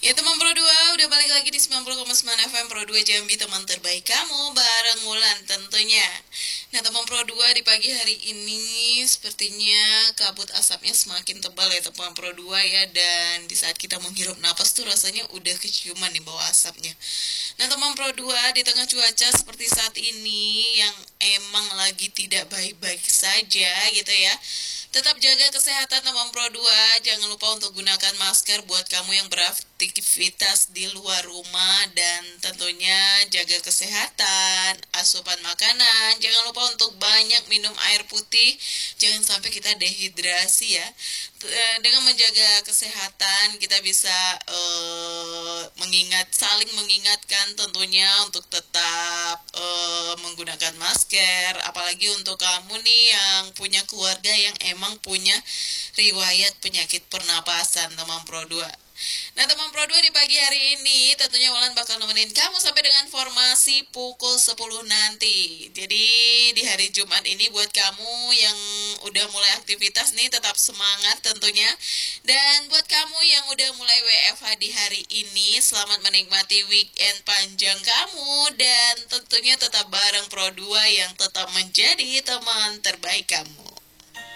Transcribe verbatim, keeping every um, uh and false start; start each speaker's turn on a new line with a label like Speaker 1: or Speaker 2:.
Speaker 1: Ya teman Pro dua, udah balik lagi di sembilan puluh koma sembilan F M Pro dua Jambi, teman terbaik kamu, bareng Mulan tentunya. Nah teman Pro dua, di pagi hari ini sepertinya kabut asapnya semakin tebal ya teman Pro dua ya. Dan di saat kita menghirup napas tuh rasanya udah keciuman nih bawah asapnya. Nah teman Pro dua, di tengah cuaca seperti saat ini yang emang lagi tidak baik-baik saja gitu ya, tetap jaga kesehatan teman Pro dua. Jangan lupa untuk gunakan masker buat kamu yang beraktivitas di luar rumah. Dan tentunya jaga kesehatan, asupan makanan. Jangan lupa untuk banyak minum air putih. Jangan sampai kita dehidrasi ya. Dengan menjaga kesehatan kita bisa uh, mengingat saling mengingatkan tentunya untuk tetap uh, menggunakan masker. Apalagi untuk kamu nih yang punya keluarga yang emang punya riwayat penyakit pernapasan teman Pro dua. Nah teman Pro dua, di pagi hari ini tentunya Walan bakal nemenin kamu sampai dengan formasi pukul sepuluh nanti. Jadi di hari Jumat ini buat kamu yang udah mulai aktivitas nih, tetap semangat tentunya. Dan buat kamu yang udah mulai W F H di hari ini, selamat menikmati weekend panjang kamu. Dan tentunya tetap bareng Pro dua yang tetap menjadi teman terbaik kamu.